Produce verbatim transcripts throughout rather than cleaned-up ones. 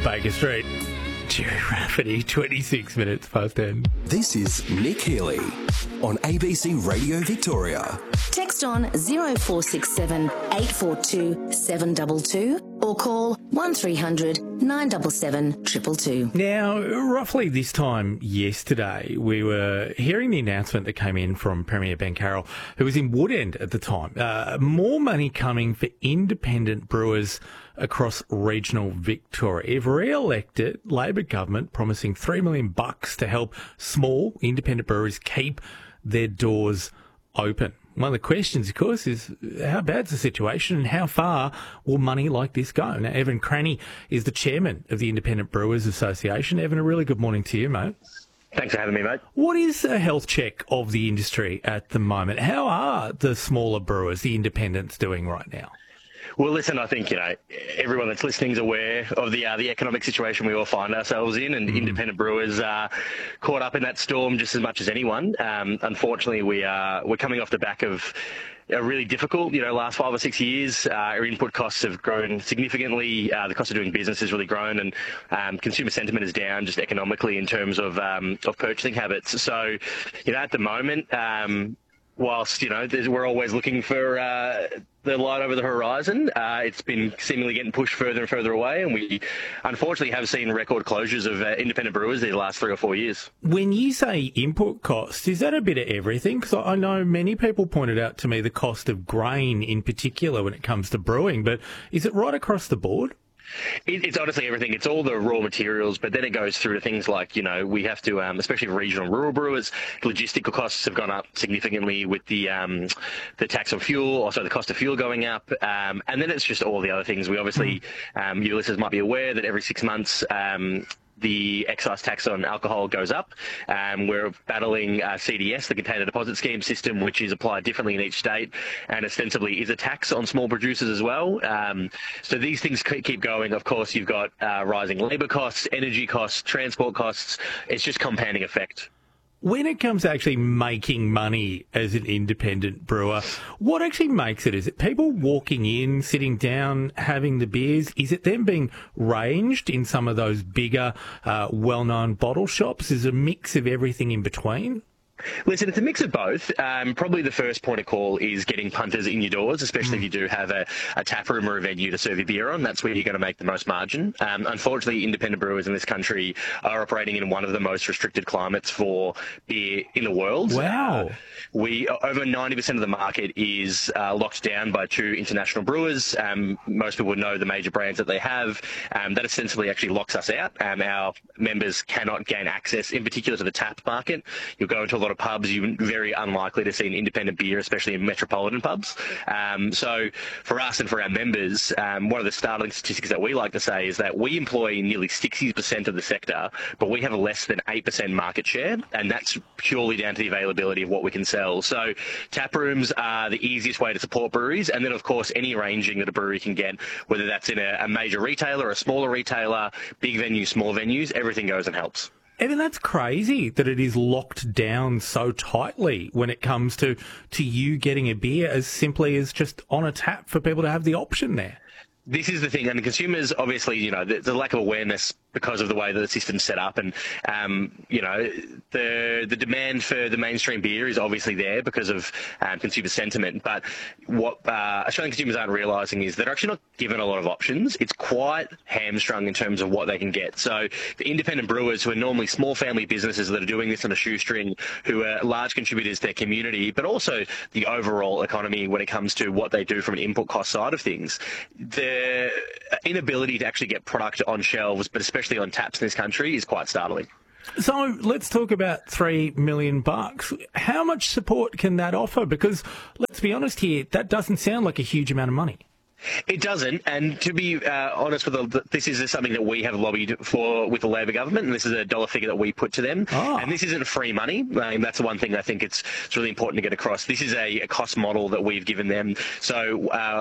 Baker Street. Jerry Rafferty, twenty-six minutes past ten. This is Nick Healy on A B C Radio Victoria. Text on zero four six seven eight four two seven two two or call one three hundred nine seven seven two two two. Now, roughly this time yesterday, we were hearing the announcement that came in from Premier Ben Carroll, who was in Woodend at the time. Uh, more money coming for independent brewers across regional Victoria. If re-elected, Labor government promising three million bucks to help small independent brewers keep their doors open. One of the questions, of course, is how bad's the situation and how far will money like this go? Now, Evan Cranny is the chairman of the Independent Brewers Association. Evan, a really good morning to you, mate. Thanks for having me, mate. What is a health check of the industry at the moment? How are the smaller brewers, the independents, doing right now? Well, listen, I think, you know, everyone that's listening is aware of the uh, the economic situation we all find ourselves in, and mm. independent brewers are caught up in that storm just as much as anyone. Um, unfortunately, we are, we're coming off the back of a really difficult, you know, last five or six years. Uh, our input costs have grown significantly. Uh, the cost of doing business has really grown, and um, consumer sentiment is down just economically in terms of um, of purchasing habits. So, you know, at the moment, um, whilst, you know, we're always looking for uh, the light over the horizon, uh, it's been seemingly getting pushed further and further away, and we unfortunately have seen record closures of uh, independent brewers in the last three or four years. When you say input costs, is that a bit of everything? Because I know many people pointed out to me the cost of grain in particular when it comes to brewing, but is it right across the board? It, it's honestly everything. It's all the raw materials, but then it goes through to things like, you know, we have to, um, especially for regional and rural brewers, logistical costs have gone up significantly with the um, the tax on fuel, also the cost of fuel going up, um, and then it's just all the other things. We obviously, um, your listeners might be aware that every six months, um, the excise tax on alcohol goes up. Um, we're battling uh, C D S, the Container Deposit Scheme system, which is applied differently in each state and ostensibly is a tax on small producers as well. Um, so these things keep going. Of course, you've got uh, rising labour costs, energy costs, transport costs. It's just compounding effect. When it comes to actually making money as an independent brewer, what actually makes it? Is it people walking in, sitting down, having the beers? Is it them being ranged in some of those bigger, uh, well-known bottle shops? Is it a mix of everything in between? Listen, it's a mix of both. Um, probably the first point of call is getting punters in your doors, especially mm. if you do have a, a tap room or a venue to serve your beer on. That's where you're going to make the most margin. Um, unfortunately, independent brewers in this country are operating in one of the most restricted climates for beer in the world. Wow. Uh, we over ninety percent of the market is uh, locked down by two international brewers. Um, most people would know the major brands that they have. Um, that essentially actually locks us out. Um, our members cannot gain access, in particular, to the tap market. You'll go into a lot of pubs, you're very unlikely to see an independent beer, especially in metropolitan pubs. Um, so for us and for our members, um, one of the startling statistics that we like to say is that we employ nearly sixty percent of the sector, but we have a less than eight percent market share, and that's purely down to the availability of what we can sell. So tap rooms are the easiest way to support breweries, and then of course any ranging that a brewery can get, whether that's in a, a major retailer, a smaller retailer, big venues, small venues, everything goes and helps. Evan, that's crazy that it is locked down so tightly when it comes to, to you getting a beer as simply as just on a tap for people to have the option there. This is the thing, and the consumers, obviously, you know, the, the lack of awareness because of the way that the system's set up, and um, you know, the the demand for the mainstream beer is obviously there because of um, consumer sentiment. But what uh, Australian consumers aren't realising is they're actually not given a lot of options. It's quite hamstrung in terms of what they can get. So the independent brewers, who are normally small family businesses that are doing this on a shoestring, who are large contributors to their community, but also the overall economy when it comes to what they do from an input cost side of things, the inability to actually get product on shelves, but especially on taps in this country, is quite startling. So let's talk about three million bucks. How much support can that offer? Because let's be honest here, that doesn't sound like a huge amount of money. It doesn't, and to be uh, honest with the, this is something that we have lobbied for with the Labor government, and this is a dollar figure that we put to them. Oh. And this isn't free money. I mean, that's the one thing I think it's, it's really important to get across. This is a, a cost model that we've given them. So uh,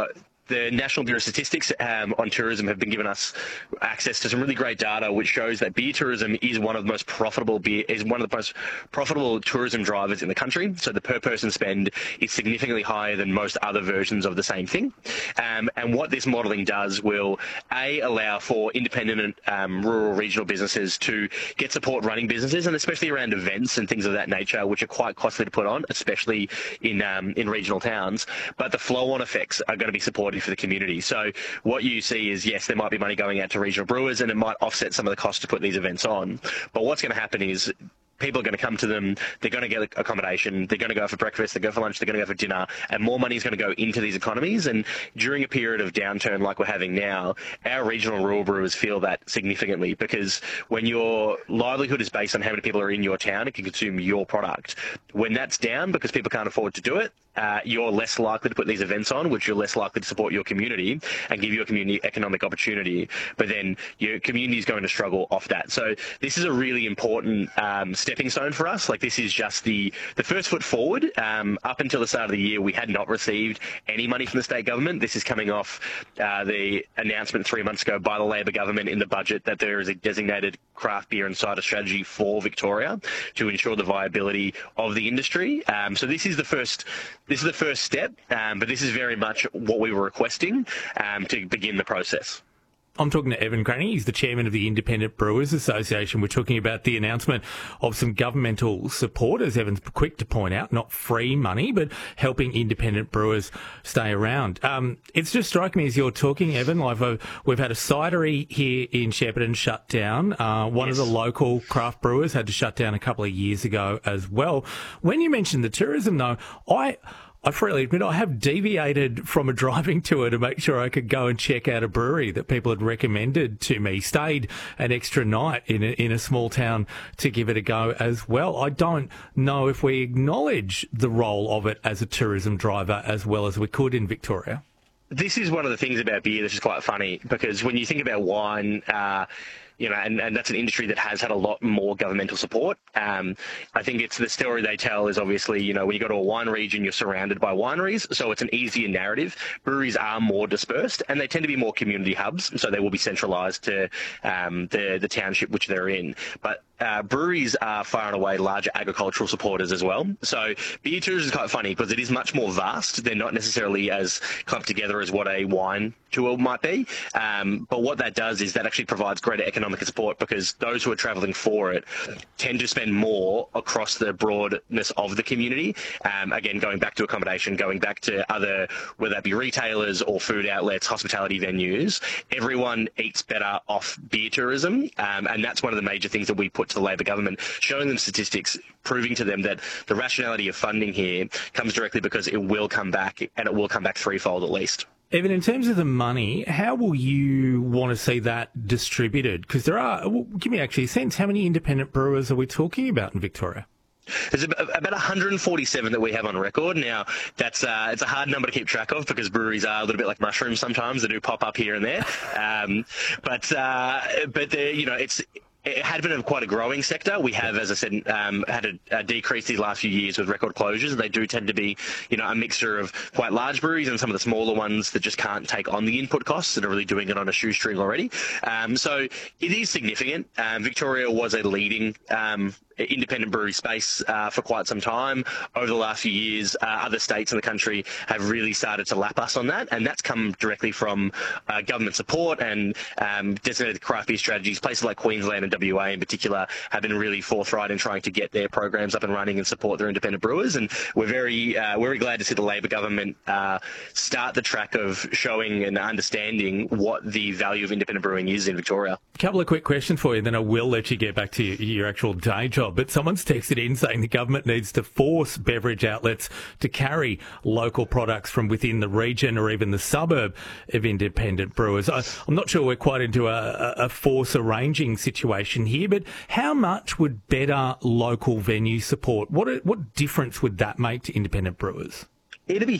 the National Bureau of Statistics um, on tourism have been giving us access to some really great data, which shows that beer tourism is one of the most profitable beer is one of the most profitable tourism drivers in the country. So the per person spend is significantly higher than most other versions of the same thing. Um, and what this modelling does will a allow for independent um, rural regional businesses to get support running businesses, and especially around events and things of that nature, which are quite costly to put on, especially in um, in regional towns. But the flow-on effects are going to be supportive for the community. So what you see is, yes, there might be money going out to regional brewers, and it might offset some of the costs to put these events on. But what's going to happen is people are going to come to them, they're going to get accommodation, they're going to go for breakfast, they go for lunch, they're going to go for dinner, and more money is going to go into these economies. And during a period of downturn like we're having now, our regional rural brewers feel that significantly, because when your livelihood is based on how many people are in your town and can consume your product, when that's down because people can't afford to do it, Uh, you're less likely to put these events on, which you're less likely to support your community and give your community economic opportunity. But then your community is going to struggle off that. So this is a really important um, stepping stone for us. Like, this is just the, the first foot forward. Um, up until the start of the year, we had not received any money from the state government. This is coming off uh, the announcement three months ago by the Labor government in the budget that there is a designated craft beer and cider strategy for Victoria to ensure the viability of the industry. Um, so this is the first... This is the first step, um, but this is very much what we were requesting um, to begin the process. I'm talking to Evan Granny. He's the chairman of the Independent Brewers Association. We're talking about the announcement of some governmental support, as Evan's quick to point out, not free money, but helping independent brewers stay around. Um, it's just striking me as you're talking, Evan, like uh, we've had a cidery here in Shepparton shut down. Uh, one yes. of the local craft brewers had to shut down a couple of years ago as well. When you mentioned the tourism, though, I... I freely admit I have deviated from a driving tour to make sure I could go and check out a brewery that people had recommended to me. Stayed an extra night in a, in a small town to give it a go as well. I don't know if we acknowledge the role of it as a tourism driver as well as we could in Victoria. This is one of the things about beer that's just quite funny, because when you think about wine, uh, you know, and, and that's an industry that has had a lot more governmental support. Um, I think it's the story they tell is obviously, you know, when you go to a wine region, you're surrounded by wineries, so it's an easier narrative. Breweries are more dispersed, and they tend to be more community hubs, so they will be centralised to um, the the township which they're in. But uh, breweries are far and away larger agricultural supporters as well. So beer tours is quite funny because it is much more vast. They're not necessarily as clumped together as what a wine tour might be. Um, but what that does is that actually provides greater economic support, because those who are travelling for it tend to spend more across the broadness of the community. Um, again, going back to accommodation, going back to other, whether that be retailers or food outlets, hospitality venues, everyone eats better off beer tourism. Um, and that's one of the major things that we put to the Labor government, showing them statistics, proving to them that the rationality of funding here comes directly because it will come back, and it will come back threefold at least. Evan, in terms of the money, how will you want to see that distributed? Because there are, well, give me actually a sense, how many independent brewers are we talking about in Victoria? There's about one hundred forty-seven that we have on record. Now, that's uh, it's a hard number to keep track of, because breweries are a little bit like mushrooms sometimes. They do pop up here and there. Um, but, uh, but you know, it's... It had been a quite a growing sector. We have, as I said, um, had a, a decrease these last few years with record closures. They do tend to be, you know, a mixture of quite large breweries and some of the smaller ones that just can't take on the input costs and are really doing it on a shoestring already. Um, so it is significant. Um, Victoria was a leading um, independent brewery space uh, for quite some time. Over the last few years, uh, other states in the country have really started to lap us on that, and that's come directly from uh, government support and um, designated craft beer strategies. Places like Queensland and W A in particular have been really forthright in trying to get their programs up and running and support their independent brewers, and we're very uh, we're very glad to see the Labor government uh, start the track of showing and understanding what the value of independent brewing is in Victoria. A couple of quick questions for you, then I will let you get back to your, your actual day job. But someone's texted in saying the government needs to force beverage outlets to carry local products from within the region or even the suburb of independent brewers. I, I'm not sure we're quite into a, a force arranging situation here, but how much would better local venue support? What what difference would that make to independent brewers? It'd be